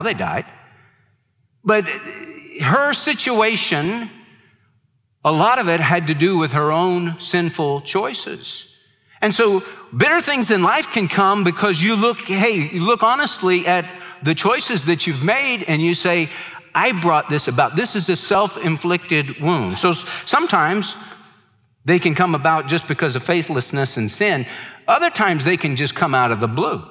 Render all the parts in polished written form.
Well, they died. But her situation, a lot of it had to do with her own sinful choices. And so bitter things in life can come because you look honestly at the choices that you've made and you say, I brought this about. This is a self-inflicted wound. So sometimes they can come about just because of faithlessness and sin. Other times they can just come out of the blue.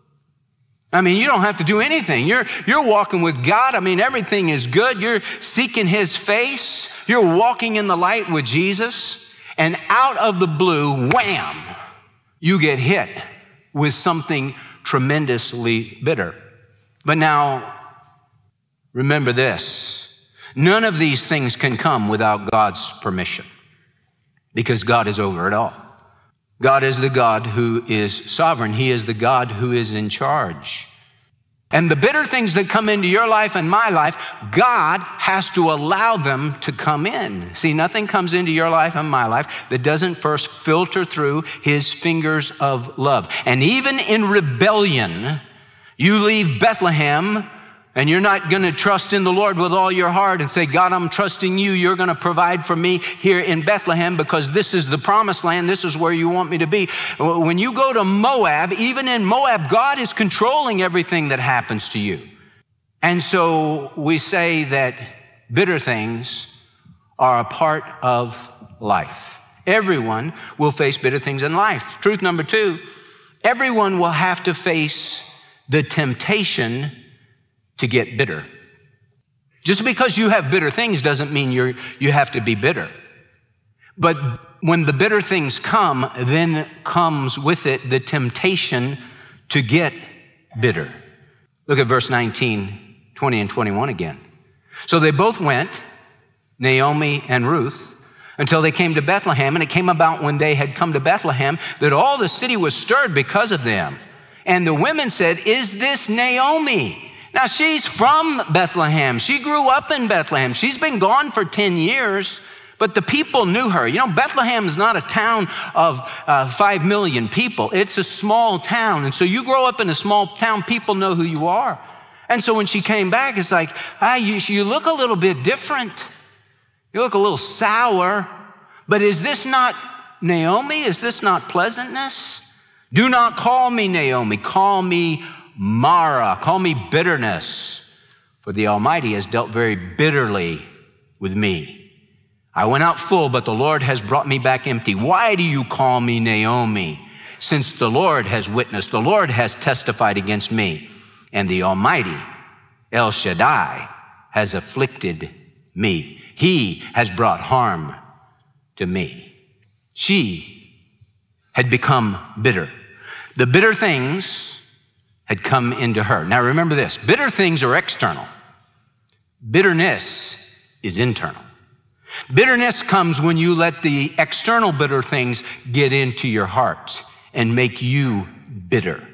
I mean, you don't have to do anything. You're walking with God. I mean, everything is good. You're seeking his face. You're walking in the light with Jesus. And out of the blue, wham, you get hit with something tremendously bitter. But now, remember this. None of these things can come without God's permission, because God is over it all. God is the God who is sovereign. He is the God who is in charge. And the bitter things that come into your life and my life, God has to allow them to come in. See, nothing comes into your life and my life that doesn't first filter through his fingers of love. And even in rebellion, you leave Bethlehem and you're not going to trust in the Lord with all your heart and say, God, I'm trusting you. You're going to provide for me here in Bethlehem because this is the promised land. This is where you want me to be. When you go to Moab, even in Moab, God is controlling everything that happens to you. And so we say that bitter things are a part of life. Everyone will face bitter things in life. Truth number two, everyone will have to face the temptation to get bitter. Just because you have bitter things doesn't mean you have to be bitter. But when the bitter things come, then comes with it the temptation to get bitter. Look at verse 19, 20, and 21 again. So they both went, Naomi and Ruth, until they came to Bethlehem. And it came about when they had come to Bethlehem that all the city was stirred because of them. And the women said, is this Naomi? Now, she's from Bethlehem. She grew up in Bethlehem. She's been gone for 10 years, but the people knew her. You know, Bethlehem is not a town of 5 million people. It's a small town. And so you grow up in a small town, people know who you are. And so when she came back, it's like, you look a little bit different. You look a little sour. But is this not Naomi? Is this not pleasantness? Do not call me Naomi. Call me Mara, call me bitterness, for the Almighty has dealt very bitterly with me. I went out full, but the Lord has brought me back empty. Why do you call me Naomi? Since the Lord has witnessed, the Lord has testified against me, and the Almighty, El Shaddai, has afflicted me. He has brought harm to me. She had become bitter. The bitter things had come into her. Now remember this, bitter things are external. Bitterness is internal. Bitterness comes when you let the external bitter things get into your heart and make you bitter.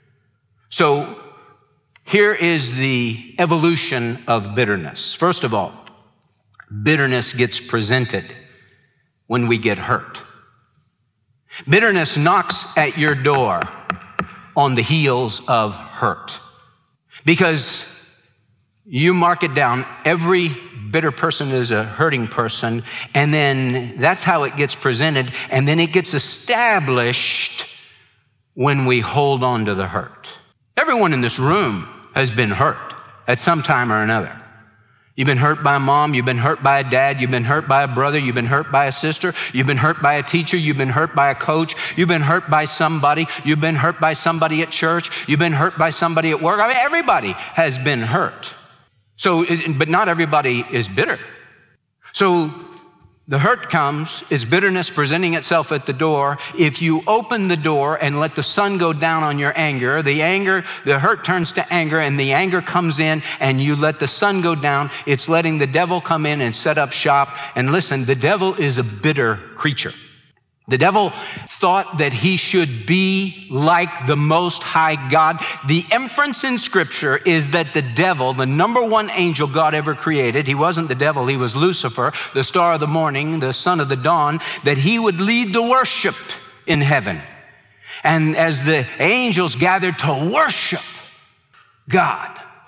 So here is the evolution of bitterness. First of all, bitterness gets presented when we get hurt. Bitterness knocks at your door on the heels of hurt. Because you mark it down, every bitter person is a hurting person, and then that's how it gets presented, and then it gets established when we hold on to the hurt. Everyone in this room has been hurt at some time or another. You've been hurt by a mom, you've been hurt by a dad, you've been hurt by a brother, you've been hurt by a sister, you've been hurt by a teacher, you've been hurt by a coach, you've been hurt by somebody, you've been hurt by somebody at church, you've been hurt by somebody at work. I mean, everybody has been hurt. But not everybody is bitter. So the hurt comes, it's bitterness presenting itself at the door. If you open the door and let the sun go down on your anger, the hurt turns to anger, and the anger comes in, and you let the sun go down. It's letting the devil come in and set up shop. And listen, the devil is a bitter creature. The devil thought that he should be like the Most High God. The inference in Scripture is that the devil, the number one angel God ever created, he wasn't the devil, he was Lucifer, the star of the morning, the son of the dawn, that he would lead the worship in heaven. And as the angels gathered to worship God,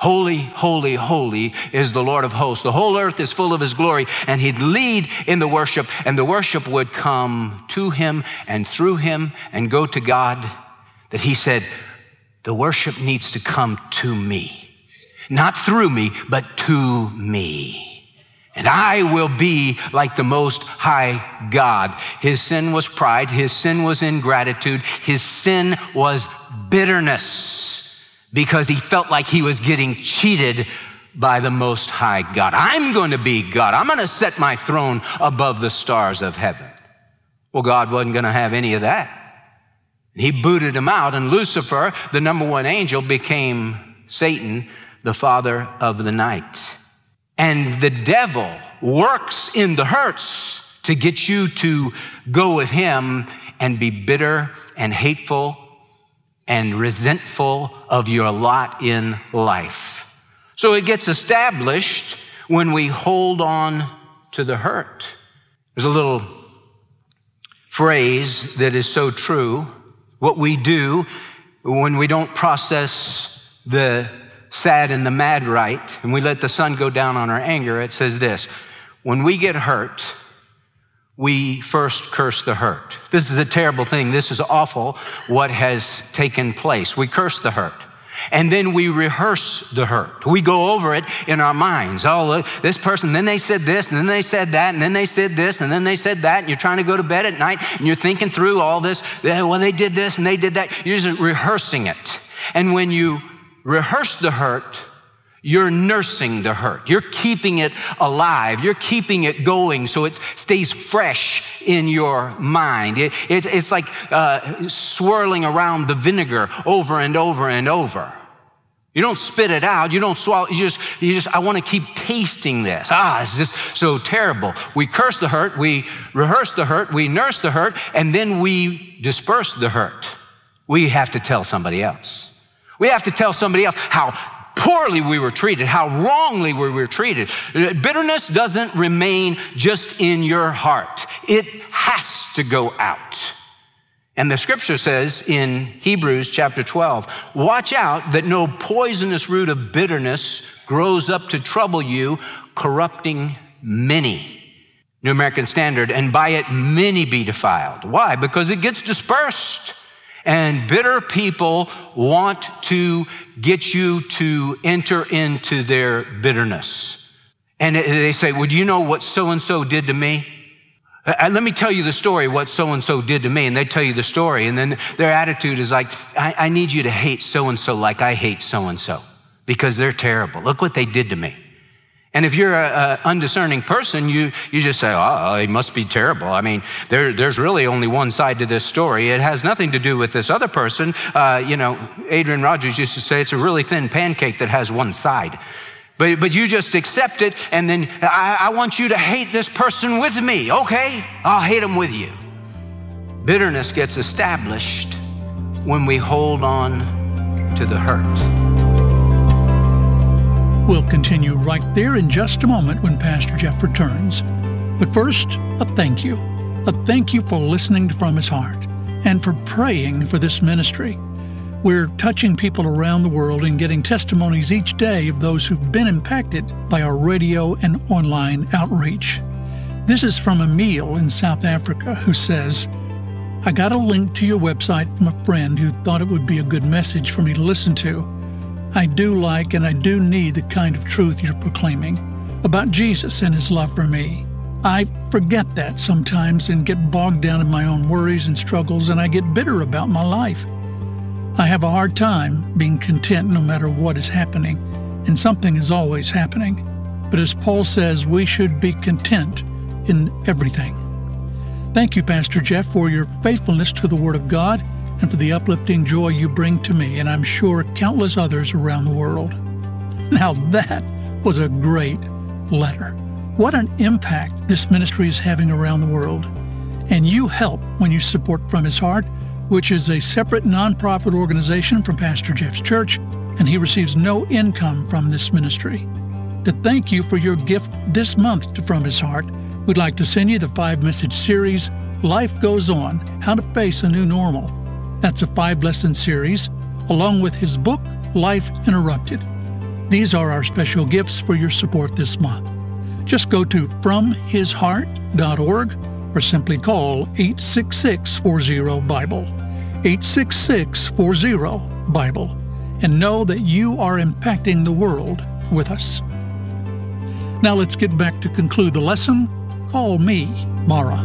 Holy, holy, holy is the Lord of hosts. The whole earth is full of his glory. And he'd lead in the worship, and the worship would come to him and through him and go to God. That he said, the worship needs to come to me. Not through me, but to me. And I will be like the Most High God. His sin was pride. His sin was ingratitude. His sin was bitterness because he felt like he was getting cheated by the Most High God. I'm going to be God. I'm going to set my throne above the stars of heaven. Well, God wasn't going to have any of that. He booted him out, and Lucifer, the number one angel, became Satan, the father of the night. And the devil works in the hurts to get you to go with him and be bitter and hateful and resentful of your lot in life. So it gets established when we hold on to the hurt. There's a little phrase that is so true. What we do when we don't process the sad and the mad right, and we let the sun go down on our anger, it says this: when we get hurt, we first curse the hurt. This is a terrible thing. This is awful what has taken place. We curse the hurt, and then we rehearse the hurt. We go over it in our minds. Oh, look, this person, then they said this, and then they said that, and then they said this, and then they said that, and you're trying to go to bed at night, and you're thinking through all this. Well, they did this, and they did that. You're just rehearsing it. And when you rehearse the hurt, you're nursing the hurt. You're keeping it alive. You're keeping it going so it stays fresh in your mind. It's like swirling around the vinegar over and over and over. You don't spit it out. You don't swallow. You just, I want to keep tasting this. It's just so terrible. We curse the hurt. We rehearse the hurt. We nurse the hurt. And then we disperse the hurt. We have to tell somebody else. We have to tell somebody else how poorly we were treated, how wrongly we were treated. Bitterness doesn't remain just in your heart. It has to go out. And the scripture says in Hebrews chapter 12, watch out that no poisonous root of bitterness grows up to trouble you, corrupting many. New American Standard, and by it many be defiled. Why? Because it gets dispersed. And bitter people want to get you to enter into their bitterness. And they say, well, do you know what so-and-so did to me? Let me tell you the story, what so-and-so did to me. And they tell you the story. And then their attitude is like, I need you to hate so-and-so like I hate so-and-so because they're terrible. Look what they did to me. And if you're an undiscerning person, you just say, oh, it must be terrible. I mean, there's really only one side to this story. It has nothing to do with this other person. Adrian Rogers used to say it's a really thin pancake that has one side. But you just accept it, and then I want you to hate this person with me. Okay, I'll hate them with you. Bitterness gets established when we hold on to the hurt. We'll continue right there in just a moment when Pastor Jeff returns. But first, a thank you. A thank you for listening to From His Heart and for praying for this ministry. We're touching people around the world and getting testimonies each day of those who've been impacted by our radio and online outreach. This is from Emil in South Africa, who says, I got a link to your website from a friend who thought it would be a good message for me to listen to. I do like and I do need the kind of truth you're proclaiming about Jesus and his love for me. I forget that sometimes and get bogged down in my own worries and struggles, and I get bitter about my life. I have a hard time being content no matter what is happening, and something is always happening. But as Paul says, we should be content in everything. Thank you, Pastor Jeff, for your faithfulness to the Word of God and for the uplifting joy you bring to me, and I'm sure countless others around the world. Now that was a great letter. What an impact this ministry is having around the world. And you help when you support From His Heart, which is a separate nonprofit organization from Pastor Jeff's church, and he receives no income from this ministry. To thank you for your gift this month to From His Heart, we'd like to send you the 5-message series, Life Goes On, How to Face a New Normal. That's a 5-lesson series, along with his book, Life Interrupted. These are our special gifts for your support this month. Just go to FromHisHeart.org or simply call 866-40-BIBLE, 866-40-BIBLE, and know that you are impacting the world with us. Now let's get back to conclude the lesson. Call me Mara.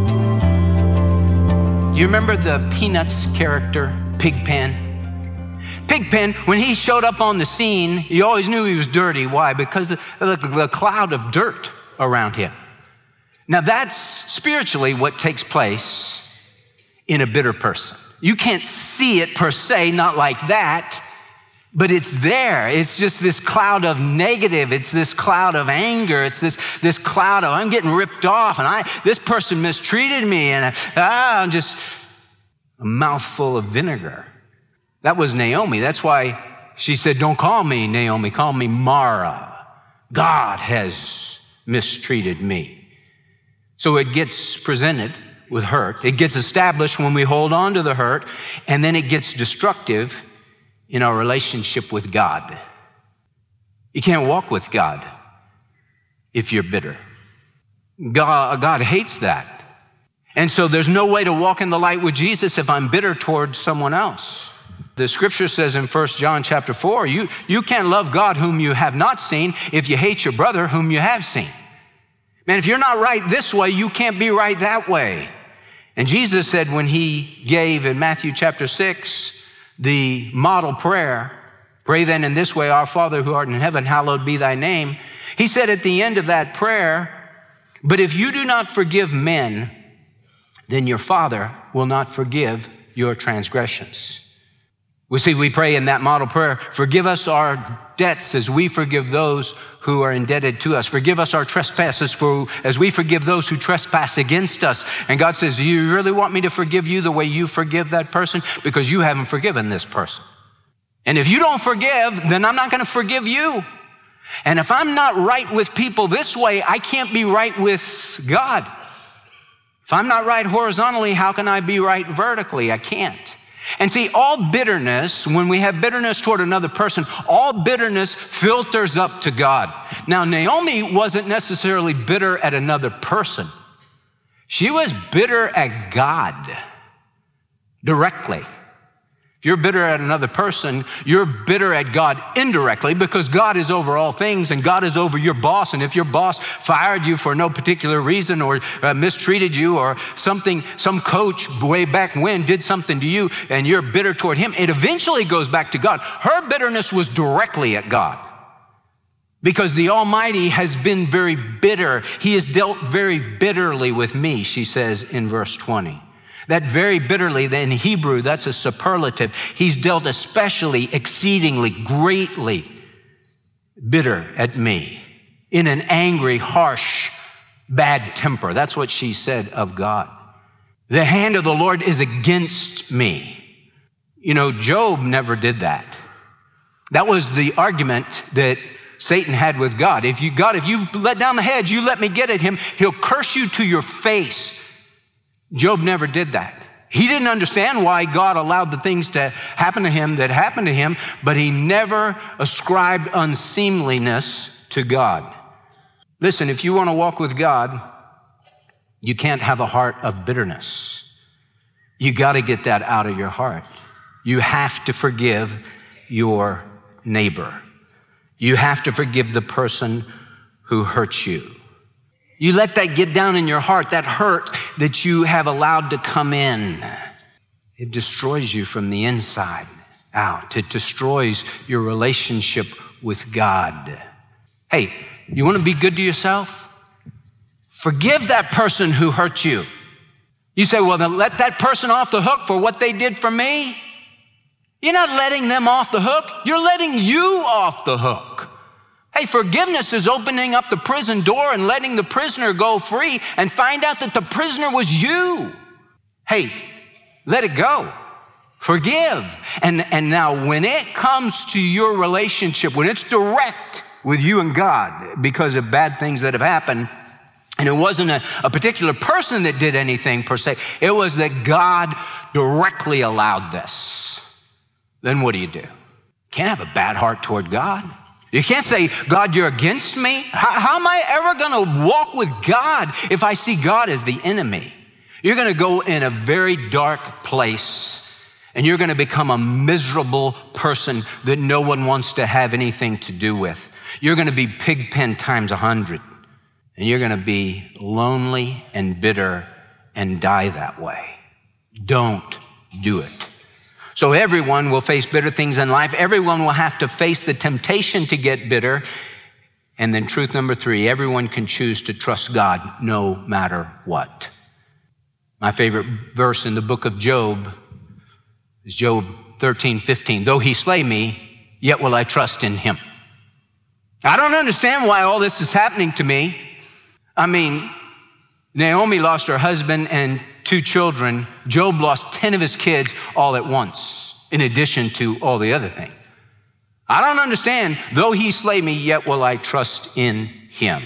You remember the Peanuts character, Pigpen? Pigpen, when he showed up on the scene, you always knew he was dirty. Why? Because of the cloud of dirt around him. Now that's spiritually what takes place in a bitter person. You can't see it per se, not like that, but it's there. It's just this cloud of negative. It's this cloud of anger. It's this cloud of, I'm getting ripped off, and this person mistreated me, and I'm just a mouthful of vinegar. That was Naomi. That's why she said, don't call me Naomi, call me Mara. God has mistreated me. So it gets presented with hurt. It gets established when we hold on to the hurt, and then it gets destructive in our relationship with God. You can't walk with God if you're bitter. God hates that. And so there's no way to walk in the light with Jesus if I'm bitter towards someone else. The scripture says in 1 John chapter 4, you can't love God whom you have not seen if you hate your brother whom you have seen. Man, if you're not right this way, you can't be right that way. And Jesus said when he gave in Matthew chapter 6, the model prayer, pray then in this way, our Father who art in heaven, hallowed be thy name. He said at the end of that prayer, but if you do not forgive men, then your Father will not forgive your transgressions. We pray in that model prayer, forgive us our debts as we forgive those who are indebted to us. Forgive us our trespasses as we forgive those who trespass against us. And God says, you really want me to forgive you the way you forgive that person? Because you haven't forgiven this person. And if you don't forgive, then I'm not going to forgive you. And if I'm not right with people this way, I can't be right with God. If I'm not right horizontally, how can I be right vertically? I can't. And see, all bitterness, when we have bitterness toward another person, all bitterness filters up to God. Now, Naomi wasn't necessarily bitter at another person. She was bitter at God directly. If you're bitter at another person, you're bitter at God indirectly because God is over all things and God is over your boss. And if your boss fired you for no particular reason or mistreated you or something, some coach way back when did something to you and you're bitter toward him, it eventually goes back to God. Her bitterness was directly at God because the Almighty has been very bitter. He has dealt very bitterly with me, she says in verse 20. That very bitterly, in Hebrew, that's a superlative. He's dealt especially, exceedingly, greatly bitter at me in an angry, harsh, bad temper. That's what she said of God. The hand of the Lord is against me. You know, Job never did that. That was the argument that Satan had with God. If you let down the hedge, you let me get at him, he'll curse you to your face. Job never did that. He didn't understand why God allowed the things to happen to him that happened to him, but he never ascribed unseemliness to God. Listen, if you want to walk with God, you can't have a heart of bitterness. You got to get that out of your heart. You have to forgive your neighbor. You have to forgive the person who hurts you. You let that get down in your heart, that hurt that you have allowed to come in. It destroys you from the inside out. It destroys your relationship with God. Hey, you want to be good to yourself? Forgive that person who hurt you. You say, well, then let that person off the hook for what they did for me. You're not letting them off the hook. You're letting you off the hook. Hey, forgiveness is opening up the prison door and letting the prisoner go free and find out that the prisoner was you. Hey, let it go. Forgive. And now when it comes to your relationship, when it's direct with you and God because of bad things that have happened, and it wasn't a particular person that did anything per se, it was that God directly allowed this. Then what do? You can't have a bad heart toward God. You can't say, God, you're against me. How am I ever going to walk with God if I see God as the enemy? You're going to go in a very dark place, and you're going to become a miserable person that no one wants to have anything to do with. You're going to be Pigpen times 100, and you're going to be lonely and bitter and die that way. Don't do it. So everyone will face bitter things in life. Everyone will have to face the temptation to get bitter. And then truth number 3, everyone can choose to trust God no matter what. My favorite verse in the book of Job is Job 13:15. Though he slay me, yet will I trust in him. I don't understand why all this is happening to me. I mean, Naomi lost her husband and 2 children. Job lost 10 of his kids all at once, in addition to all the other things. I don't understand. Though he slay me, yet will I trust in him.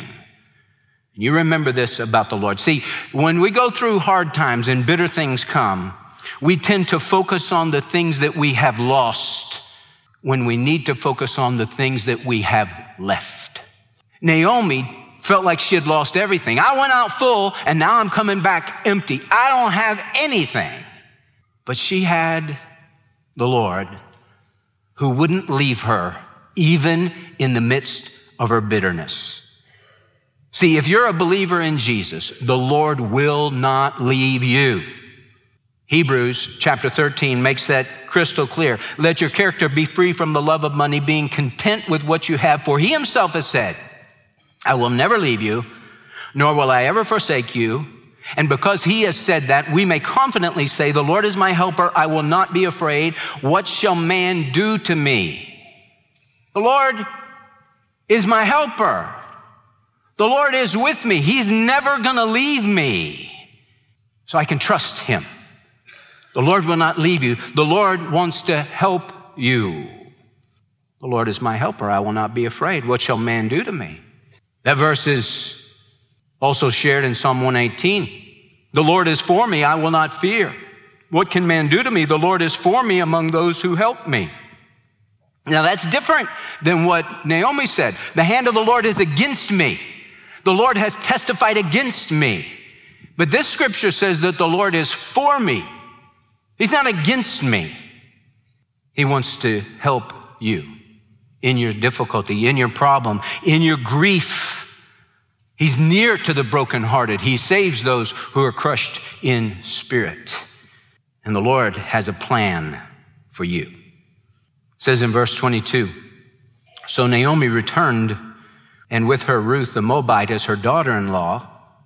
You remember this about the Lord. See, when we go through hard times and bitter things come, we tend to focus on the things that we have lost when we need to focus on the things that we have left. Naomi felt like she had lost everything. I went out full, and now I'm coming back empty. I don't have anything. But she had the Lord who wouldn't leave her, even in the midst of her bitterness. See, if you're a believer in Jesus, the Lord will not leave you. Hebrews chapter 13 makes that crystal clear. Let your character be free from the love of money, being content with what you have. For he himself has said, I will never leave you, nor will I ever forsake you. And because he has said that, we may confidently say, the Lord is my helper. I will not be afraid. What shall man do to me? The Lord is my helper. The Lord is with me. He's never going to leave me. So I can trust him. The Lord will not leave you. The Lord wants to help you. The Lord is my helper. I will not be afraid. What shall man do to me? That verse is also shared in Psalm 118. The Lord is for me. I will not fear. What can man do to me? The Lord is for me among those who help me. Now that's different than what Naomi said. The hand of the Lord is against me. The Lord has testified against me. But this scripture says that the Lord is for me. He's not against me. He wants to help you in your difficulty, in your problem, in your grief. He's near to the brokenhearted. He saves those who are crushed in spirit. And the Lord has a plan for you. It says in verse 22, so Naomi returned, and with her Ruth the Moabite as her daughter-in-law,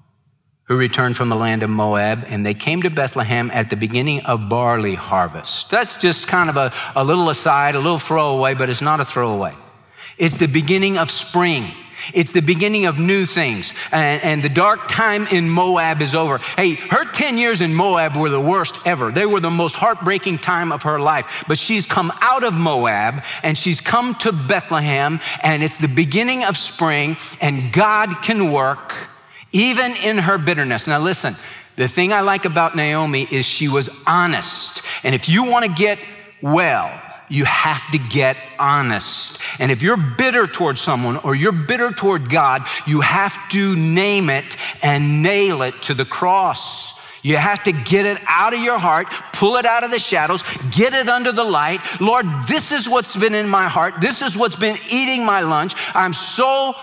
who returned from the land of Moab, and they came to Bethlehem at the beginning of barley harvest. That's just kind of a little aside, a little throwaway, but it's not a throwaway. It's the beginning of spring. It's the beginning of new things. And the dark time in Moab is over. Hey, her 10 years in Moab were the worst ever. They were the most heartbreaking time of her life. But she's come out of Moab and she's come to Bethlehem, and it's the beginning of spring, and God can work even in her bitterness. Now listen, the thing I like about Naomi is she was honest. And if you want to get well, you have to get honest. And if you're bitter towards someone or you're bitter toward God, you have to name it and nail it to the cross. You have to get it out of your heart, pull it out of the shadows, get it under the light. Lord, this is what's been in my heart. This is what's been eating my lunch. I'm so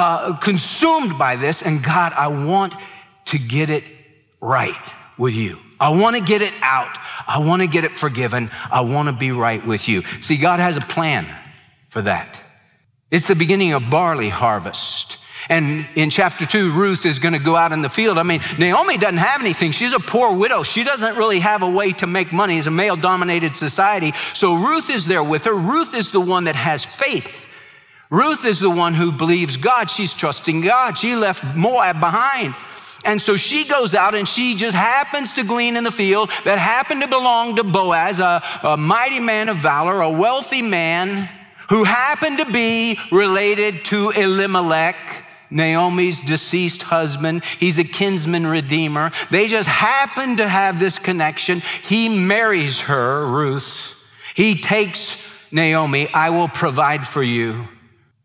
consumed by this, and God, I want to get it right with you. I want to get it out. I want to get it forgiven. I want to be right with you. See, God has a plan for that. It's the beginning of barley harvest. And in chapter 2, Ruth is going to go out in the field. I mean, Naomi doesn't have anything. She's a poor widow. She doesn't really have a way to make money. It's a male-dominated society. So Ruth is there with her. Ruth is the one that has faith. Ruth is the one who believes God. She's trusting God. She left Moab behind. And so she goes out and she just happens to glean in the field that happened to belong to Boaz, a mighty man of valor, a wealthy man who happened to be related to Elimelech, Naomi's deceased husband. He's a kinsman redeemer. They just happen to have this connection. He marries her, Ruth. He takes Naomi. I will provide for you.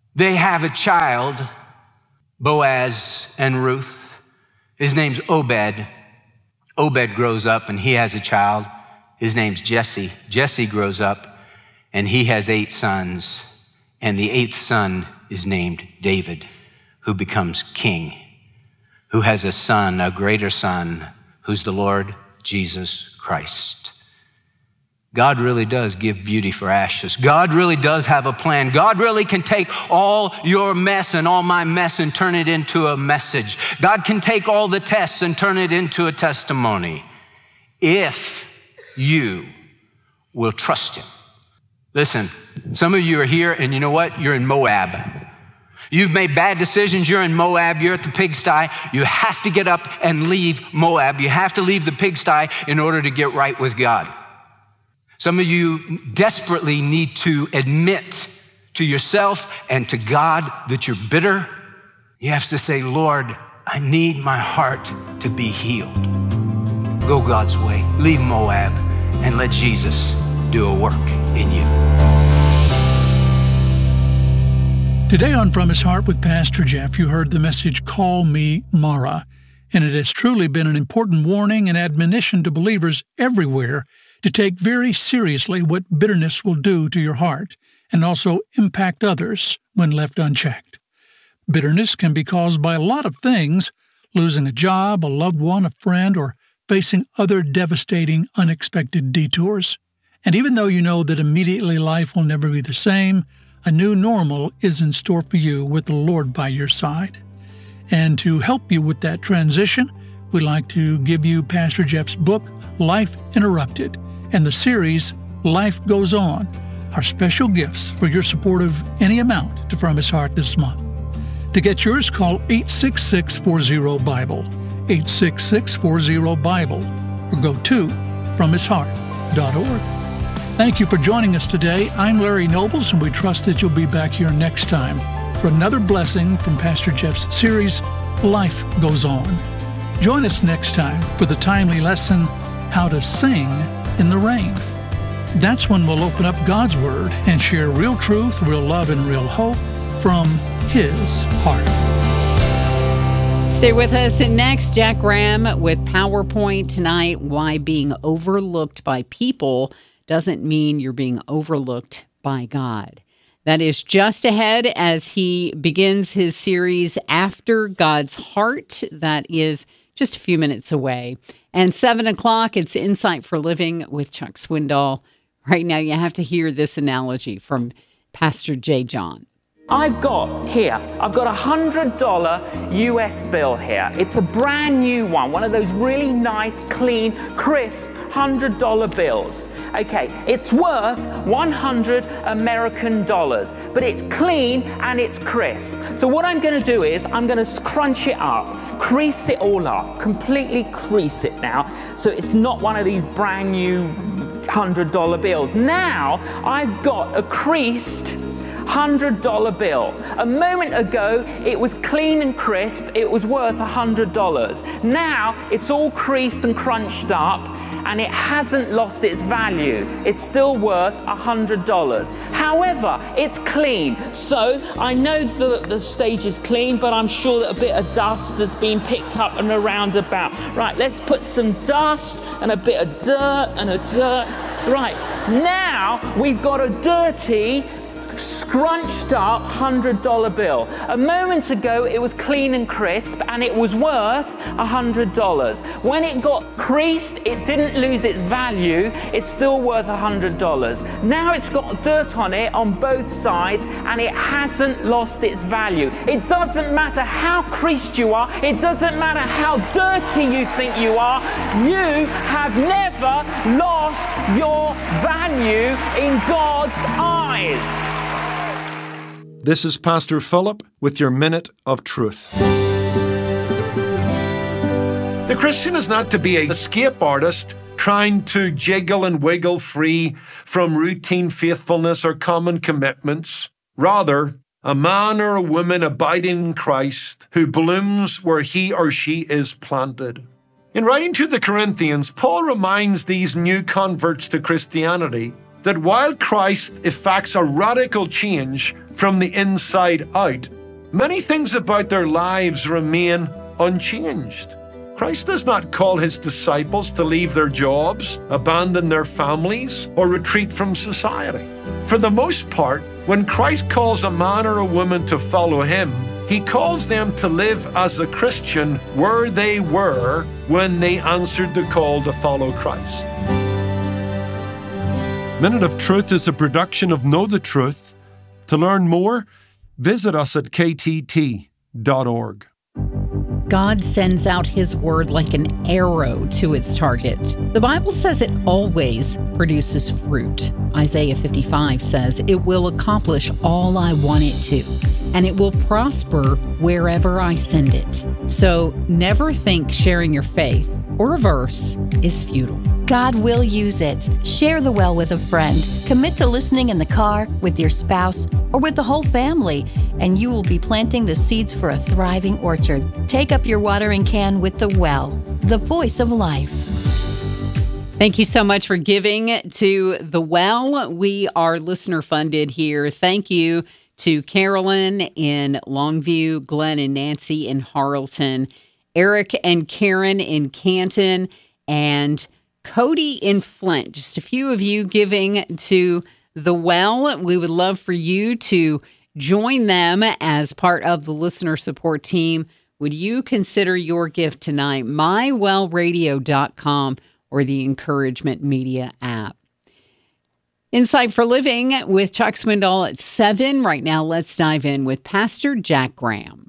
They have a child, Boaz and Ruth. His name's Obed. Obed grows up and he has a child. His name's Jesse. Jesse grows up and he has 8 sons. And the 8th son is named David, who becomes king, who has a son, a greater son, who's the Lord Jesus Christ. God really does give beauty for ashes. God really does have a plan. God really can take all your mess and all my mess and turn it into a message. God can take all the tests and turn it into a testimony if you will trust him. Listen, some of you are here and you know what? You're in Moab. You've made bad decisions. You're in Moab. You're at the pigsty. You have to get up and leave Moab. You have to leave the pigsty in order to get right with God. Some of you desperately need to admit to yourself and to God that you're bitter. You have to say, Lord, I need my heart to be healed. Go God's way. Leave Moab and let Jesus do a work in you. Today on From His Heart with Pastor Jeff, you heard the message, Call Me Mara, and it has truly been an important warning and admonition to believers everywhere to take very seriously what bitterness will do to your heart and also impact others when left unchecked. Bitterness can be caused by a lot of things: losing a job, a loved one, a friend, or facing other devastating, unexpected detours. And even though you know that immediately life will never be the same, a new normal is in store for you with the Lord by your side. And to help you with that transition, we'd like to give you Pastor Jeff's book, Life Interrupted, and the series, Life Goes On, our special gifts for your support of any amount to From His Heart this month. To get yours, call 866-40-BIBLE, 866-40-BIBLE, or go to FromHisHeart.org. Thank you for joining us today. I'm Larry Nobles, and we trust that you'll be back here next time for another blessing from Pastor Jeff's series, Life Goes On. Join us next time for the timely lesson, How to Sing in the Rain. That's when we'll open up God's Word and share real truth, real love, and real hope from His heart. Stay with us. And next, Jack Graham with PowerPoint tonight, why being overlooked by people doesn't mean you're being overlooked by God. That is just ahead as he begins his series, After God's Heart. That is just a few minutes away. And 7 o'clock, it's Insight for Living with Chuck Swindoll. Right now, you have to hear this analogy from Pastor J. John. I've got a $100 US bill here. It's a brand new one of those really nice, clean, crisp $100 bills. Okay, it's worth 100 American dollars, but it's clean and it's crisp. So what I'm going to do is I'm going to crunch it up, crease it all up, completely crease it now, so it's not one of these brand new $100 bills. Now I've got a creased $100 bill. A moment ago, it was clean and crisp. It was worth $100. Now, it's all creased and crunched up, and it hasn't lost its value. It's still worth $100. However, it's clean. So, I know the stage is clean, but I'm sure that a bit of dust has been picked up and around about. Right, let's put some dust and a bit of dirt and a dirt. Right, now we've got a dirty, scrunched up $100 bill. A moment ago, it was clean and crisp, and it was worth $100. When it got creased, it didn't lose its value. It's still worth $100. Now it's got dirt on it on both sides, and it hasn't lost its value. It doesn't matter how creased you are. It doesn't matter how dirty you think you are. You have never lost your value in God's eyes. This is Pastor Philip with your Minute of Truth. The Christian is not to be an escape artist trying to jiggle and wiggle free from routine faithfulness or common commitments. Rather, a man or a woman abiding in Christ who blooms where he or she is planted. In writing to the Corinthians, Paul reminds these new converts to Christianity that while Christ effects a radical change from the inside out, many things about their lives remain unchanged. Christ does not call his disciples to leave their jobs, abandon their families, or retreat from society. For the most part, when Christ calls a man or a woman to follow him, he calls them to live as a Christian where they were when they answered the call to follow Christ. Minute of Truth is a production of Know the Truth. To learn more, visit us at ktt.org. God sends out his word like an arrow to its target. The Bible says it always produces fruit. Isaiah 55 says it will accomplish all I want it to, and it will prosper wherever I send it. So never think sharing your faith or a verse is futile. God will use it. Share the well with a friend. Commit to listening in the car, with your spouse, or with the whole family, and you will be planting the seeds for a thriving orchard. Take up your watering can with the well, the voice of life. Thank you so much for giving to The Well. We are listener funded here. Thank you to Carolyn in Longview, Glenn and Nancy in Harleton, Eric and Karen in Canton, and Cody in Flint. Just a few of you giving to The Well. We would love for you to join them as part of the listener support team. Would you consider your gift tonight? mywellradio.com or the Encouragement Media app. Insight for Living with Chuck Swindoll at 7. Right now, let's dive in with Pastor Jack Graham.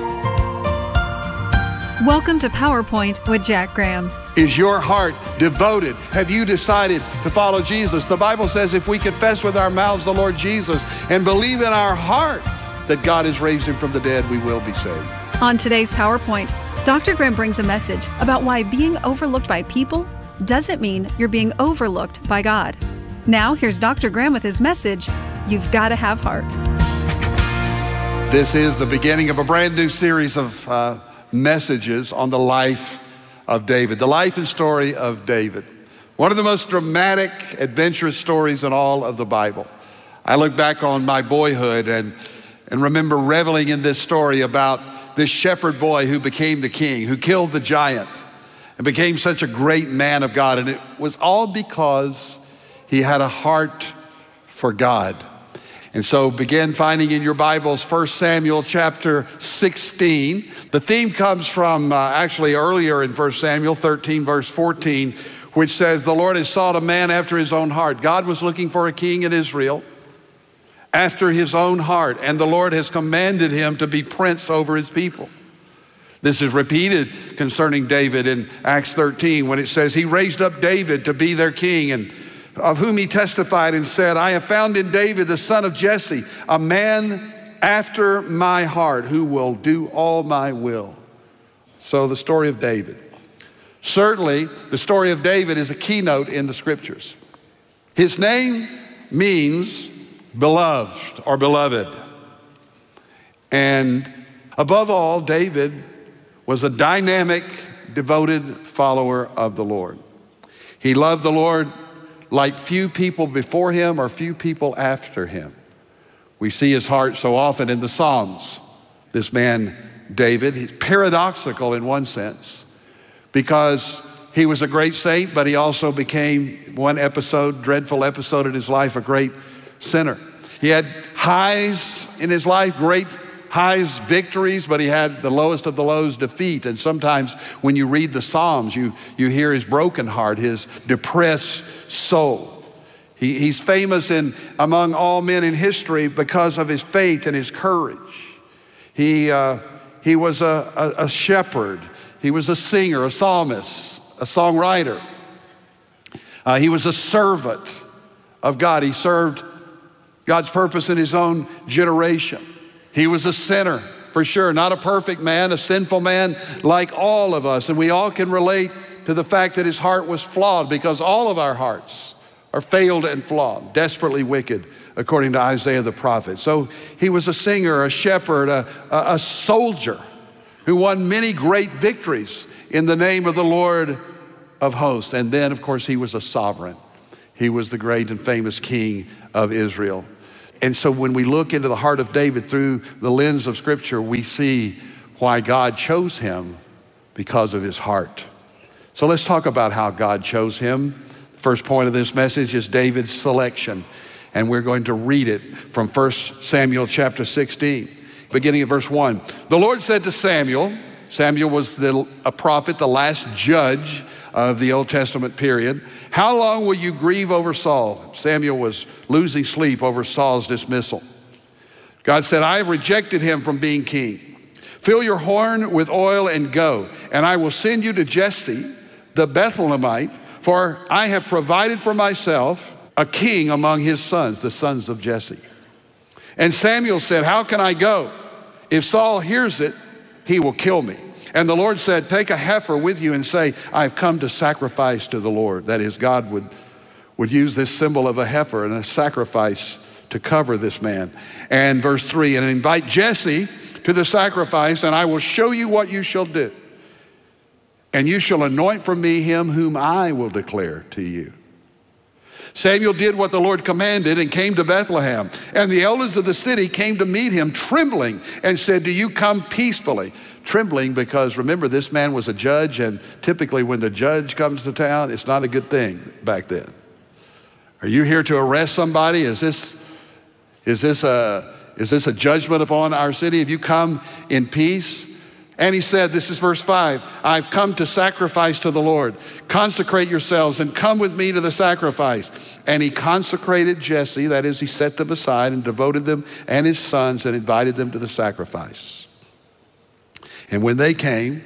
Welcome to PowerPoint with Jack Graham. Is your heart devoted? Have you decided to follow Jesus? The Bible says if we confess with our mouths the Lord Jesus and believe in our heart that God has raised him from the dead, we will be saved. On today's PowerPoint, Dr. Graham brings a message about why being overlooked by people doesn't mean you're being overlooked by God. Now, here's Dr. Graham with his message, You've Got to Have Heart. This is the beginning of a brand new series of messages on the life of David, the life and story of David. One of the most dramatic, adventurous stories in all of the Bible. I look back on my boyhood and remember reveling in this story about this shepherd boy who became the king, who killed the giant and became such a great man of God. And it was all because he had a heart for God. And so begin finding in your Bibles 1 Samuel chapter 16. The theme comes from actually earlier in 1 Samuel 13 verse 14, which says, the Lord has sought a man after his own heart. God was looking for a king in Israel after his own heart, and the Lord has commanded him to be prince over his people. This is repeated concerning David in Acts 13 when it says he raised up David to be their king, and of whom he testified and said, I have found in David the son of Jesse, a man after my heart who will do all my will. So the story of David. Certainly, the story of David is a keynote in the scriptures. His name means beloved or beloved. And above all, David was a dynamic, devoted follower of the Lord. He loved the Lord like few people before him or few people after him. We see his heart so often in the Psalms. This man, David, he's paradoxical in one sense because he was a great saint, but he also became one dreadful episode in his life, a great sinner. He had highs in his life, great highs, victories, but he had the lowest of the lows, defeat. And sometimes when you read the Psalms, you hear his broken heart, his depressed soul. He's famous among all men in history because of his faith and his courage. He was a shepherd. He was a singer, a psalmist, a songwriter. He was a servant of God. He served God's purpose in his own generation. He was a sinner, for sure, not a perfect man, a sinful man like all of us. And we all can relate to the fact that his heart was flawed because all of our hearts are failed and flawed, desperately wicked, according to Isaiah the prophet. So he was a singer, a shepherd, a soldier who won many great victories in the name of the Lord of hosts. And then, of course, he was a sovereign. He was the great and famous king of Israel. And so when we look into the heart of David through the lens of Scripture, we see why God chose him, because of his heart. So let's talk about how God chose him. First point of this message is David's selection. And we're going to read it from 1 Samuel chapter 16, beginning at verse 1. The Lord said to Samuel, Samuel was a prophet, the last judge of the Old Testament period. How long will you grieve over Saul? Samuel was losing sleep over Saul's dismissal. God said, I have rejected him from being king. Fill your horn with oil and go, and I will send you to Jesse, the Bethlehemite, for I have provided for myself a king among his sons, the sons of Jesse. And Samuel said, how can I go? If Saul hears it, he will kill me. And the Lord said, take a heifer with you and say, I've come to sacrifice to the Lord. That is, God would use this symbol of a heifer and a sacrifice to cover this man. And verse 3, and invite Jesse to the sacrifice, and I will show you what you shall do. And you shall anoint for me him whom I will declare to you. Samuel did what the Lord commanded and came to Bethlehem. And the elders of the city came to meet him trembling and said, do you come peacefully? Trembling because, remember, this man was a judge, and typically when the judge comes to town, it's not a good thing back then. Are you here to arrest somebody? Is this a judgment upon our city? Have you come in peace? And he said, this is verse 5, I've come to sacrifice to the Lord. Consecrate yourselves and come with me to the sacrifice. And he consecrated Jesse, that is, he set them aside and devoted them and his sons and invited them to the sacrifice. And when they came,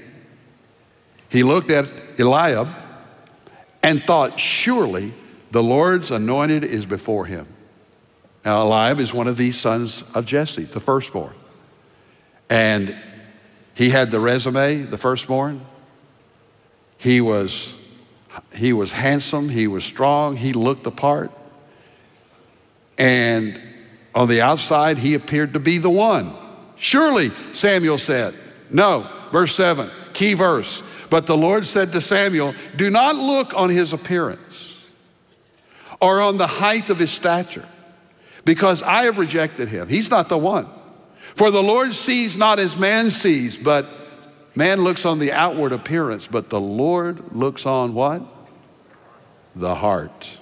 he looked at Eliab and thought, surely the Lord's anointed is before him. Now, Eliab is one of these sons of Jesse, the firstborn. And he had the resume, the firstborn. He was handsome, he was strong, he looked the part. And on the outside, he appeared to be the one. Surely, Samuel said. No, verse 7, key verse. But the Lord said to Samuel, do not look on his appearance or on the height of his stature, because I have rejected him. He's not the one. For the Lord sees not as man sees, but man looks on the outward appearance, but the Lord looks on what? The heart.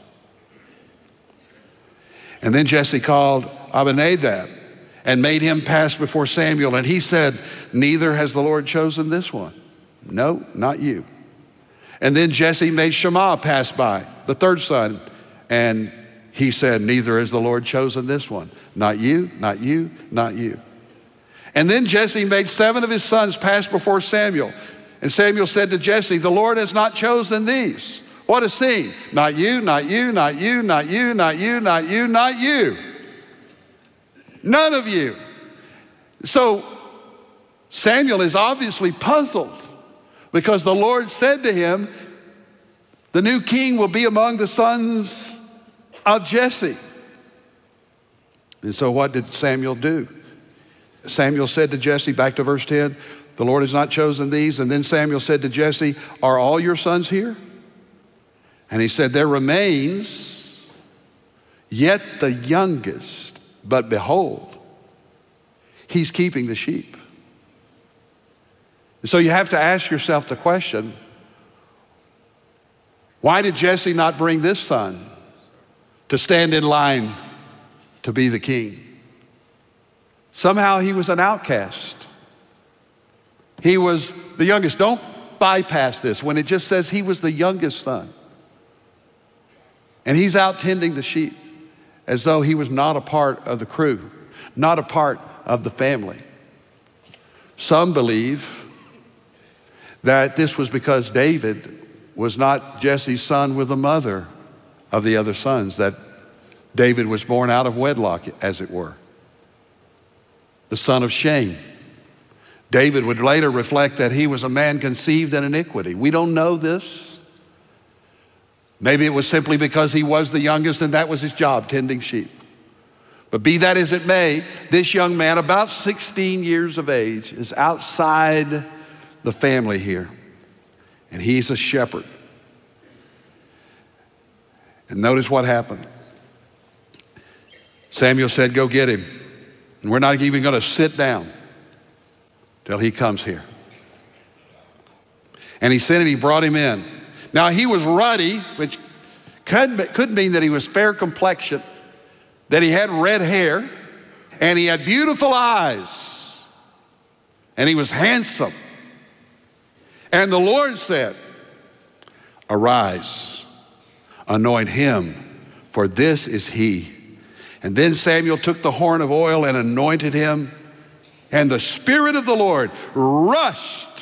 And then Jesse called Abinadab and made him pass before Samuel. And he said, neither has the Lord chosen this one. No, not you. And then Jesse made Shammah pass by, the third son. And he said, neither has the Lord chosen this one. Not you, not you, not you. And then Jesse made 7 of his sons pass before Samuel. And Samuel said to Jesse, the Lord has not chosen these. What a scene. Not you, not you, not you, not you, not you, not you, not you. None of you. So Samuel is obviously puzzled because the Lord said to him, the new king will be among the sons of Jesse. And so what did Samuel do? Samuel said to Jesse, back to verse 10, the Lord has not chosen these. And then Samuel said to Jesse, are all your sons here? And he said, there remains yet the youngest, but behold, he's keeping the sheep. So you have to ask yourself the question, why did Jesse not bring this son to stand in line to be the king? Somehow he was an outcast. He was the youngest. Don't bypass this when it just says he was the youngest son. And he's out tending the sheep as though he was not a part of the crew, not a part of the family. Some believe that this was because David was not Jesse's son with the mother of the other sons, that David was born out of wedlock, as it were. The son of shame. David would later reflect that he was a man conceived in iniquity. We don't know this. Maybe it was simply because he was the youngest and that was his job, tending sheep. But be that as it may, this young man, about 16 years of age, is outside the family here. And he's a shepherd. And notice what happened. Samuel said, go get him. And we're not even going to sit down till he comes here. And he sent and he brought him in. Now he was ruddy, which could mean that he was fair complexion, that he had red hair, and he had beautiful eyes, and he was handsome. And the Lord said, arise, anoint him, for this is he. And then Samuel took the horn of oil and anointed him, and the Spirit of the Lord rushed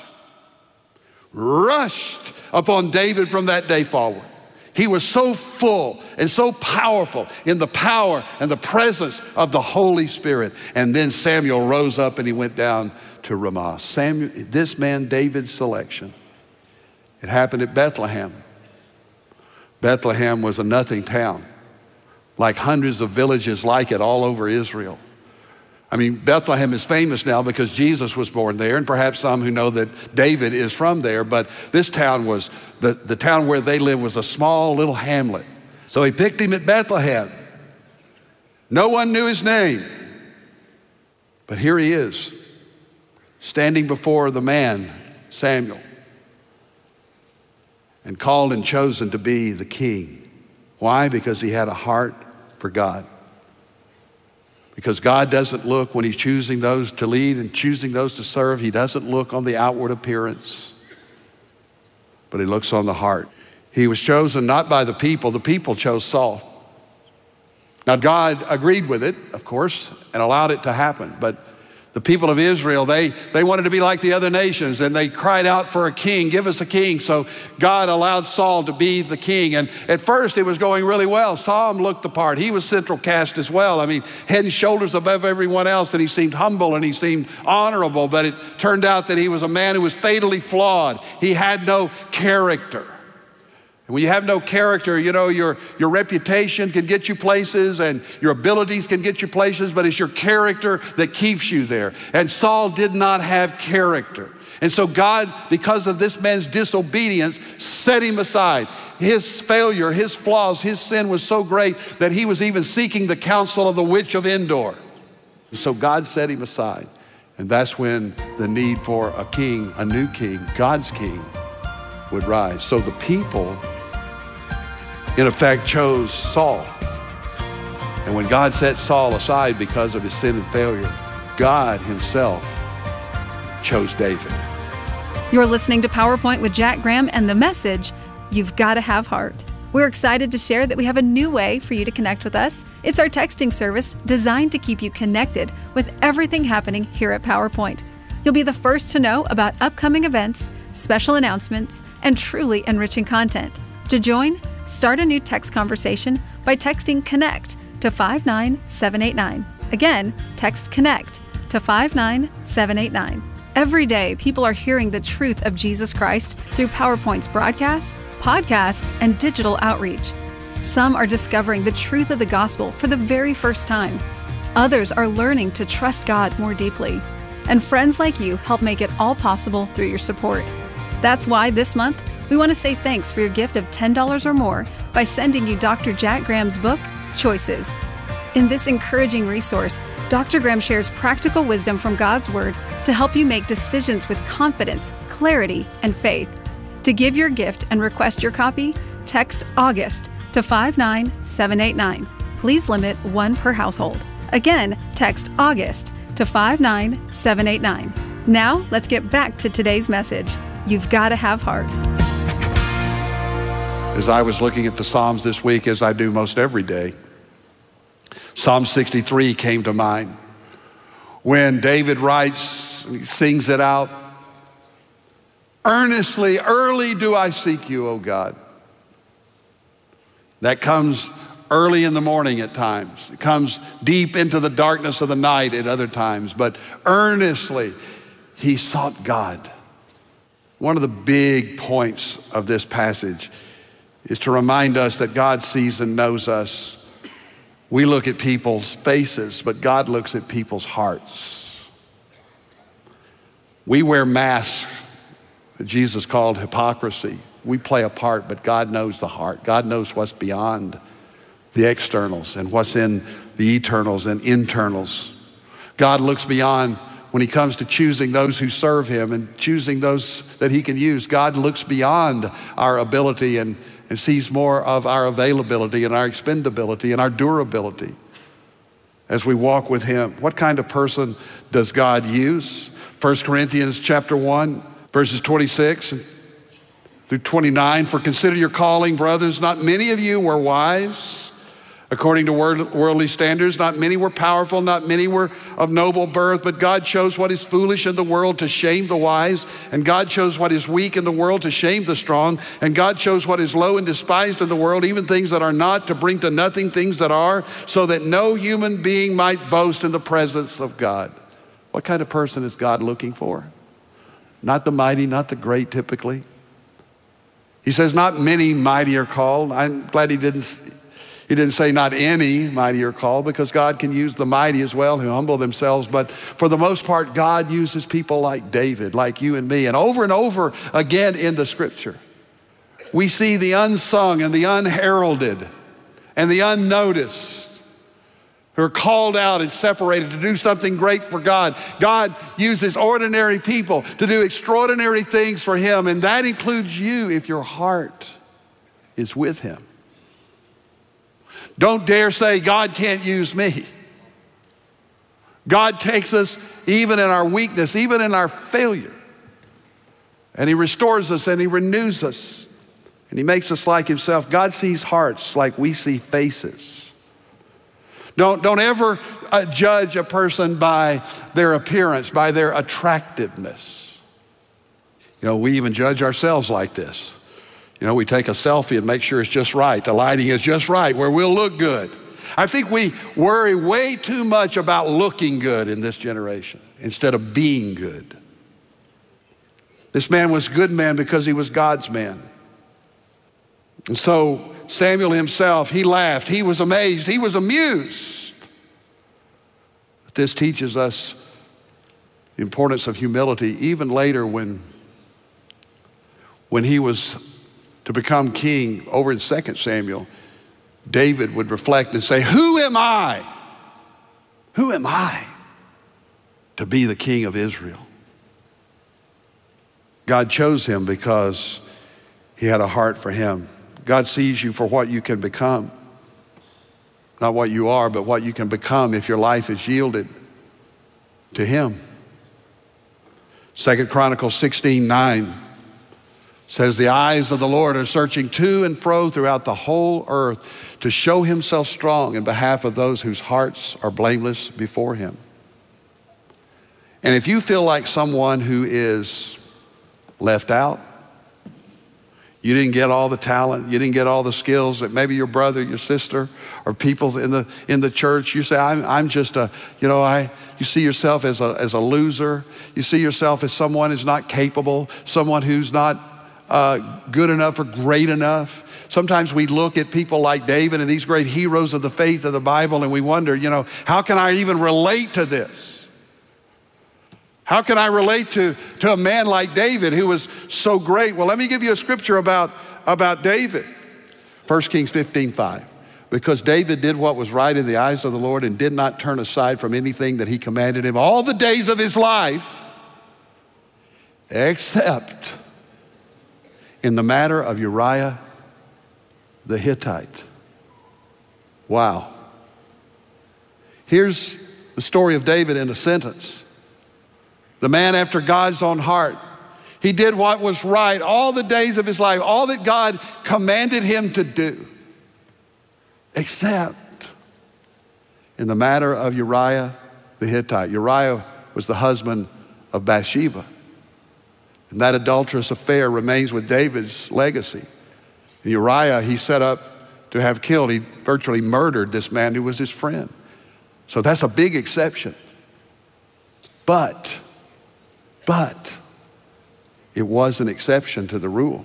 upon David from that day forward. He was so full and so powerful in the power and the presence of the Holy Spirit. And then Samuel rose up and he went down to Ramah. This man, David's selection, it happened at Bethlehem. Bethlehem was a nothing town, like hundreds of villages like it all over Israel. I mean, Bethlehem is famous now because Jesus was born there, and perhaps some who know that David is from there, but this town was, the town where they lived was a small little hamlet. So he picked him at Bethlehem. No one knew his name, but here he is, standing before the man, Samuel, and called and chosen to be the king. Why? Because he had a heart for God. Because God doesn't look, when he's choosing those to lead and choosing those to serve, he doesn't look on the outward appearance, but he looks on the heart. He was chosen not by the people chose Saul. Now God agreed with it, of course, and allowed it to happen, but the people of Israel, they wanted to be like the other nations, and they cried out for a king, give us a king. So God allowed Saul to be the king. And at first it was going really well. Saul looked the part. He was central cast as well. I mean, head and shoulders above everyone else, and he seemed humble and he seemed honorable, but it turned out that he was a man who was fatally flawed. He had no character. And when you have no character, you know, your reputation can get you places and your abilities can get you places, but it's your character that keeps you there. And Saul did not have character. And so God, because of this man's disobedience, set him aside. His failure, his flaws, his sin was so great that he was even seeking the counsel of the witch of Endor. And so God set him aside. And that's when the need for a king, a new king, God's king, would rise. So the people, in effect, chose Saul. And when God set Saul aside because of his sin and failure, God himself chose David. You're listening to PowerPoint with Jack Graham and the message, You've Got to Have Heart. We're excited to share that we have a new way for you to connect with us. It's our texting service designed to keep you connected with everything happening here at PowerPoint. You'll be the first to know about upcoming events, special announcements, and truly enriching content. To join, start a new text conversation by texting CONNECT to 59789. Again, text CONNECT to 59789. Every day, people are hearing the truth of Jesus Christ through PowerPoint's broadcasts, podcasts, and digital outreach. Some are discovering the truth of the gospel for the very first time. Others are learning to trust God more deeply. And friends like you help make it all possible through your support. That's why this month, we want to say thanks for your gift of $10 or more by sending you Dr. Jack Graham's book, Choices. In this encouraging resource, Dr. Graham shares practical wisdom from God's Word to help you make decisions with confidence, clarity, and faith. To give your gift and request your copy, text August to 59789. Please limit one per household. Again, text August to 59789. Now, let's get back to today's message. You've got to have heart. As I was looking at the Psalms this week, as I do most every day, Psalm 63 came to mind. When David writes, he sings it out, earnestly, early do I seek you, O God. That comes early in the morning at times. It comes deep into the darkness of the night at other times. But earnestly, he sought God. One of the big points of this passage is to remind us that God sees and knows us. We look at people's faces, but God looks at people's hearts. We wear masks that Jesus called hypocrisy. We play a part, but God knows the heart. God knows what's beyond the externals and what's in the eternals and internals. God looks beyond when he comes to choosing those who serve him and choosing those that he can use. God looks beyond our ability and sees more of our availability and our expendability and our durability as we walk with him. What kind of person does God use? 1 Corinthians chapter 1, verses 26 through 29. For consider your calling, brothers. Not many of you were wise according to worldly standards. Not many were powerful. Not many were of noble birth. But God chose what is foolish in the world to shame the wise. And God chose what is weak in the world to shame the strong. And God chose what is low and despised in the world, even things that are not, to bring to nothing things that are, so that no human being might boast in the presence of God. What kind of person is God looking for? Not the mighty, not the great typically. He says not many mighty are called. I'm glad he didn't say not any mighty are called, because God can use the mighty as well who humble themselves. But for the most part, God uses people like David, like you and me. And over again in the scripture, we see the unsung and the unheralded and the unnoticed who are called out and separated to do something great for God. God uses ordinary people to do extraordinary things for him, and that includes you if your heart is with him. Don't dare say, God can't use me. God takes us even in our weakness, even in our failure, and he restores us and he renews us and he makes us like himself. God sees hearts like we see faces. Don't ever judge a person by their appearance, by their attractiveness. You know, we even judge ourselves like this. You know, we take a selfie and make sure it's just right. The lighting is just right where we'll look good. I think we worry way too much about looking good in this generation instead of being good. This man was a good man because he was God's man. And so Samuel himself, he laughed, he was amazed, he was amused. But this teaches us the importance of humility. Even later when he was to become king over in 2 Samuel, David would reflect and say, who am I? Who am I to be the king of Israel? God chose him because he had a heart for him. God sees you for what you can become. Not what you are, but what you can become if your life is yielded to him. 2 Chronicles 16:9 says, the eyes of the Lord are searching to and fro throughout the whole earth to show himself strong in behalf of those whose hearts are blameless before him. And if you feel like someone who is left out, you didn't get all the talent, you didn't get all the skills that maybe your brother, your sister, or people in the church, you say, I'm just a, you see yourself as a loser. You see yourself as someone who's not capable, someone who's not good enough or great enough. Sometimes we look at people like David and these great heroes of the faith of the Bible and we wonder, how can I even relate to this? How can I relate to a man like David who was so great? Well, let me give you a scripture about David. 1 Kings 15:5. Because David did what was right in the eyes of the Lord and did not turn aside from anything that he commanded him all the days of his life, except in the matter of Uriah the Hittite. Wow. Here's the story of David in a sentence. The man after God's own heart. He did what was right all the days of his life, all that God commanded him to do, except in the matter of Uriah the Hittite. Uriah was the husband of Bathsheba. And that adulterous affair remains with David's legacy. And Uriah, he set up to have killed. He virtually murdered this man who was his friend. So that's a big exception. But it was an exception to the rule.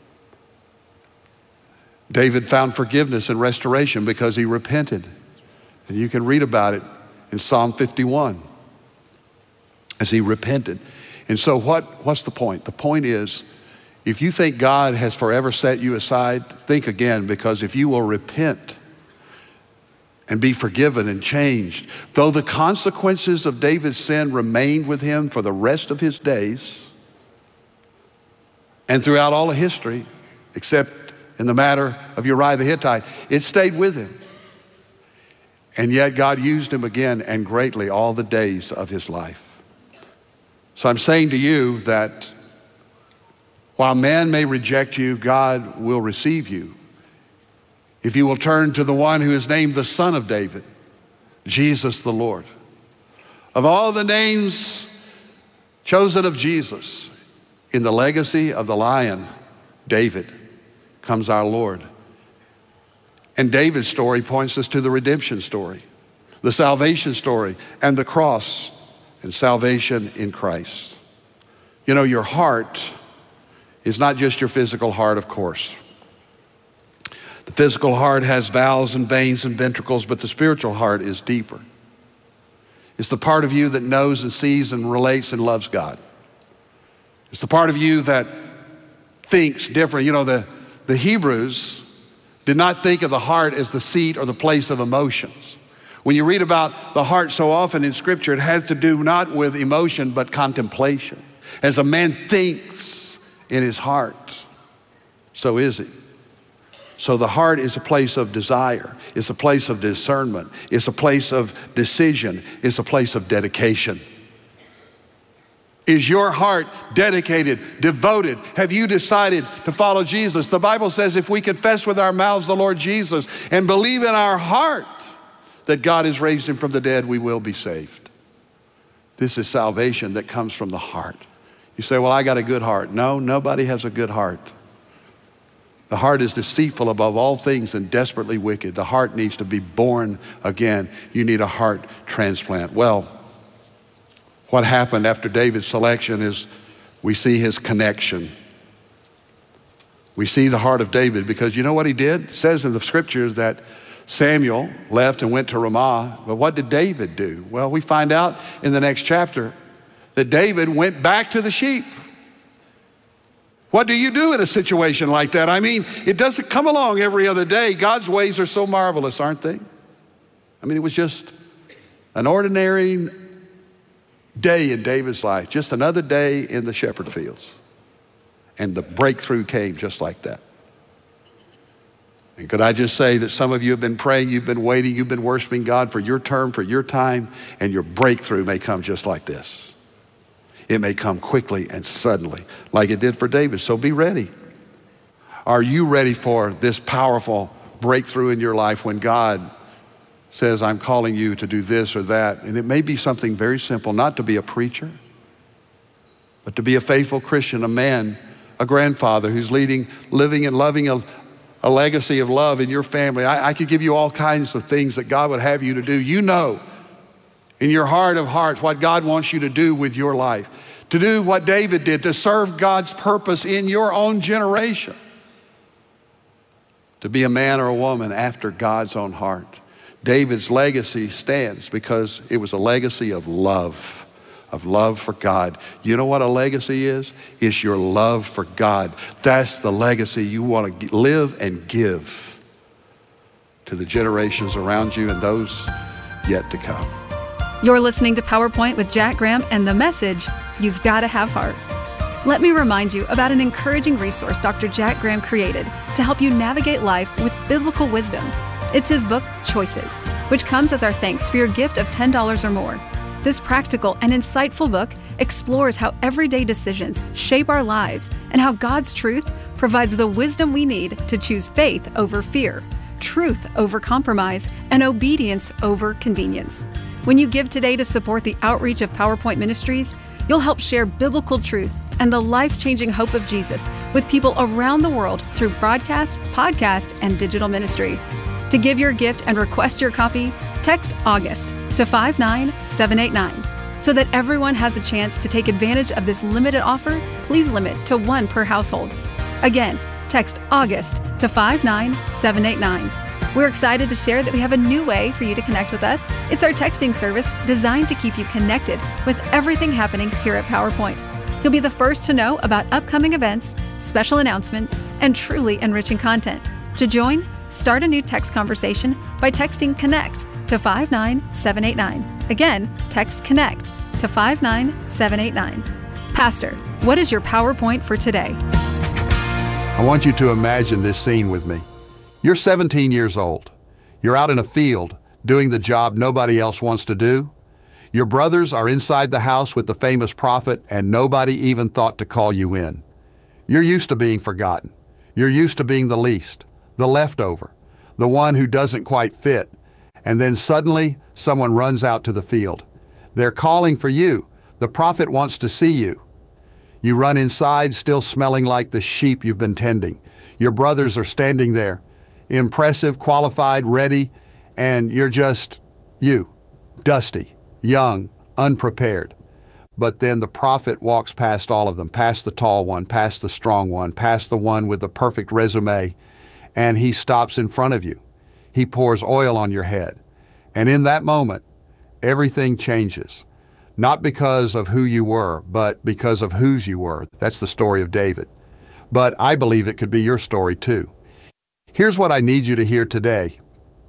David found forgiveness and restoration because he repented. And you can read about it in Psalm 51 as he repented. And so what's the point? The point is, if you think God has forever set you aside, think again, because if you will repent and be forgiven and changed, though the consequences of David's sin remained with him for the rest of his days and throughout all of history, except in the matter of Uriah the Hittite, it stayed with him. And yet God used him again and greatly all the days of his life. So I'm saying to you that while man may reject you, God will receive you if you will turn to the one who is named the Son of David, Jesus the Lord. Of all the names chosen of Jesus, in the legacy of the Lion, David, comes our Lord. And David's story points us to the redemption story, the salvation story, and the cross and salvation in Christ. You know, your heart is not just your physical heart, of course. The physical heart has valves and veins and ventricles, but the spiritual heart is deeper. It's the part of you that knows and sees and relates and loves God. It's the part of you that thinks different. You know, the Hebrews did not think of the heart as the seat or the place of emotions. When you read about the heart so often in Scripture, it has to do not with emotion, but contemplation. As a man thinks in his heart, so is he. So the heart is a place of desire. It's a place of discernment. It's a place of decision. It's a place of dedication. Is your heart dedicated, devoted? Have you decided to follow Jesus? The Bible says if we confess with our mouths the Lord Jesus and believe in our heart that God has raised him from the dead, we will be saved. This is salvation that comes from the heart. You say, well, I got a good heart. No, nobody has a good heart. The heart is deceitful above all things and desperately wicked. The heart needs to be born again. You need a heart transplant. Well, what happened after David's selection is we see his connection. We see the heart of David because you know what he did? It says in the scriptures that Samuel left and went to Ramah, but what did David do? Well, we find out in the next chapter that David went back to the sheep. What do you do in a situation like that? I mean, it doesn't come along every other day. God's ways are so marvelous, aren't they? I mean, it was just an ordinary day in David's life, just another day in the shepherd fields. And the breakthrough came just like that. And could I just say that some of you have been praying, you've been waiting, you've been worshiping God for your turn, for your time, and your breakthrough may come just like this. It may come quickly and suddenly, like it did for David. So be ready. Are you ready for this powerful breakthrough in your life when God says, I'm calling you to do this or that? And it may be something very simple, not to be a preacher, but to be a faithful Christian, a man, a grandfather who's living and loving a legacy of love in your family. I could give you all kinds of things that God would have you to do. You know in your heart of hearts what God wants you to do with your life, to do what David did, to serve God's purpose in your own generation, to be a man or a woman after God's own heart. David's legacy stands because it was a legacy of love for God. You know what a legacy is? It's your love for God. That's the legacy you want to live and give to the generations around you and those yet to come. You're listening to PowerPoint with Jack Graham and the message, You've Got to Have Heart. Let me remind you about an encouraging resource Dr. Jack Graham created to help you navigate life with biblical wisdom. It's his book, Choices, which comes as our thanks for your gift of $10 or more. This practical and insightful book explores how everyday decisions shape our lives and how God's truth provides the wisdom we need to choose faith over fear, truth over compromise, and obedience over convenience. When you give today to support the outreach of PowerPoint Ministries, you'll help share biblical truth and the life-changing hope of Jesus with people around the world through broadcast, podcast, and digital ministry. To give your gift and request your copy, text August to 59789. So that everyone has a chance to take advantage of this limited offer, please limit to one per household. Again, text August to 59789. We're excited to share that we have a new way for you to connect with us. It's our texting service designed to keep you connected with everything happening here at PowerPoint. You'll be the first to know about upcoming events, special announcements, and truly enriching content. To join, start a new text conversation by texting CONNECT to 59789. Again, text CONNECT to 59789. Pastor, what is your PowerPoint for today? I want you to imagine this scene with me. You're 17 years old. You're out in a field doing the job nobody else wants to do. Your brothers are inside the house with the famous prophet, and nobody even thought to call you in. You're used to being forgotten. You're used to being the least, the leftover, the one who doesn't quite fit. And then suddenly, someone runs out to the field. They're calling for you. The prophet wants to see you. You run inside, still smelling like the sheep you've been tending. Your brothers are standing there, impressive, qualified, ready, and you're just you, dusty, young, unprepared. But then the prophet walks past all of them, past the tall one, past the strong one, past the one with the perfect resume, and he stops in front of you. He pours oil on your head. And in that moment, everything changes. Not because of who you were, but because of whose you were. That's the story of David. But I believe it could be your story too. Here's what I need you to hear today.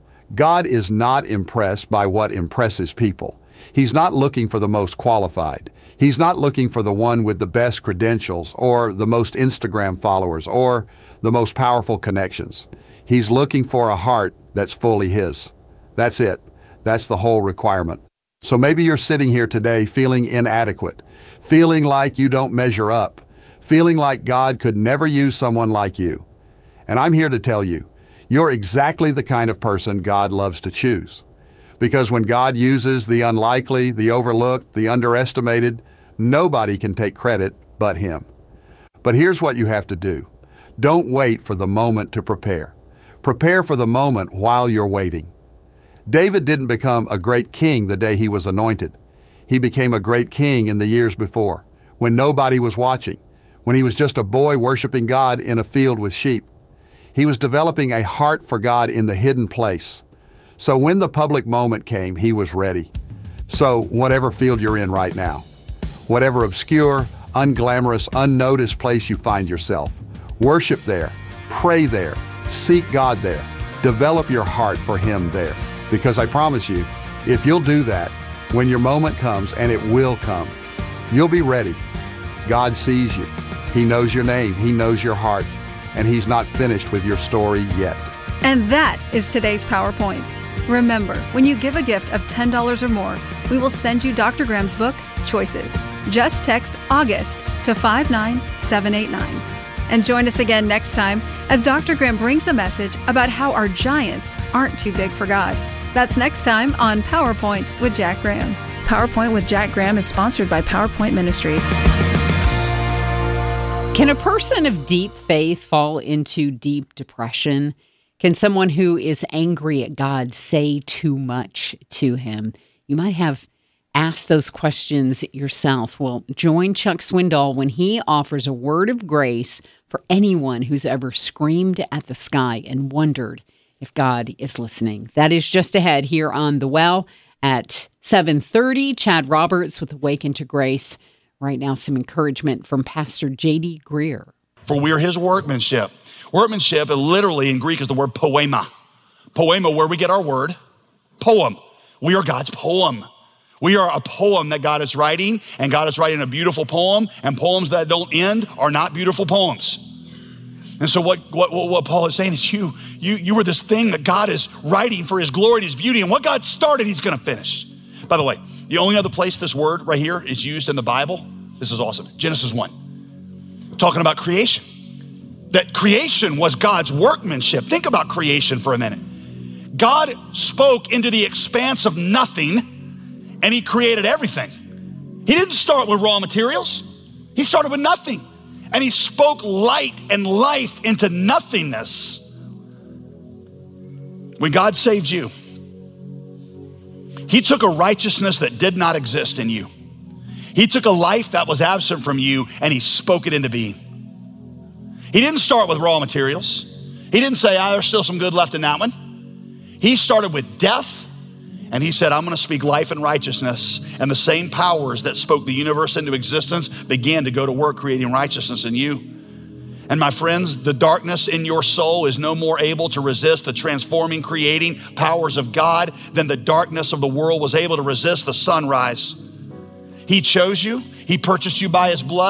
God is not impressed by what impresses people. He's not looking for the most qualified. He's not looking for the one with the best credentials or the most Instagram followers or the most powerful connections. He's looking for a heart that's fully His. That's it. That's the whole requirement. So maybe you're sitting here today feeling inadequate, feeling like you don't measure up, feeling like God could never use someone like you. And I'm here to tell you, you're exactly the kind of person God loves to choose. Because when God uses the unlikely, the overlooked, the underestimated, nobody can take credit but Him. But here's what you have to do. Don't wait for the moment to prepare. Prepare for the moment while you're waiting. David didn't become a great king the day he was anointed. He became a great king in the years before, when nobody was watching, when he was just a boy worshiping God in a field with sheep. He was developing a heart for God in the hidden place. So when the public moment came, he was ready. So whatever field you're in right now, whatever obscure, unglamorous, unnoticed place you find yourself, worship there, pray there, seek God there, develop your heart for Him there. Because I promise you, if you'll do that, when your moment comes, and it will come, you'll be ready. God sees you. He knows your name. He knows your heart. And He's not finished with your story yet. And that is today's PowerPoint. Remember, when you give a gift of $10 or more, we will send you Dr. Graham's book, Choices. Just text August to 59789. And join us again next time as Dr. Graham brings a message about how our giants aren't too big for God. That's next time on PowerPoint with Jack Graham. PowerPoint with Jack Graham is sponsored by PowerPoint Ministries. Can a person of deep faith fall into deep depression? Can someone who is angry at God say too much to Him? You might have asked those questions yourself. Well, join Chuck Swindoll when he offers a word of grace for anyone who's ever screamed at the sky and wondered if God is listening. That is just ahead here on The Well at 7:30. Chad Roberts with Awaken to Grace. Right now, some encouragement from Pastor J.D. Greer. For we are His workmanship. Workmanship, literally in Greek, is the word poema. Poema, where we get our word, poem. We are God's poem. We are a poem that God is writing, and God is writing a beautiful poem, and poems that don't end are not beautiful poems. And so what Paul is saying is you were this thing that God is writing for His glory and His beauty, and what God started, He's gonna finish. By the way, the only other place this word right here is used in the Bible, this is awesome, Genesis 1, talking about creation. That creation was God's workmanship. Think about creation for a minute. God spoke into the expanse of nothing, and He created everything. He didn't start with raw materials. He started with nothing. And He spoke light and life into nothingness. When God saved you, He took a righteousness that did not exist in you. He took a life that was absent from you, and He spoke it into being. He didn't start with raw materials. He didn't say, there's still some good left in that one. He started with death, And he said, I'm gonna speak life and righteousness. And the same powers that spoke the universe into existence began to go to work creating righteousness in you. And my friends, the darkness in your soul is no more able to resist the transforming, creating powers of God than the darkness of the world was able to resist the sunrise. He chose you, he purchased you by his blood.